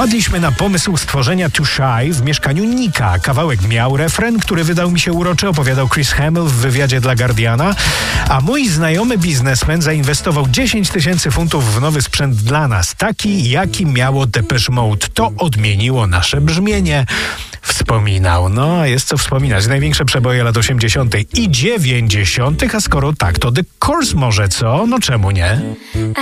Wpadliśmy na pomysł stworzenia Too Shy w mieszkaniu Nika. Kawałek miał refren, który wydał mi się uroczy, opowiadał Chris Hamill w wywiadzie dla Guardiana, a mój znajomy biznesmen zainwestował 10 000 funtów w nowy sprzęt dla nas, taki jaki miało Depeche Mode. To odmieniło nasze brzmienie. Wspominał. No, jest co wspominać. Największe przeboje lat 80. i 90., a skoro tak, to The Course może, co? No czemu nie?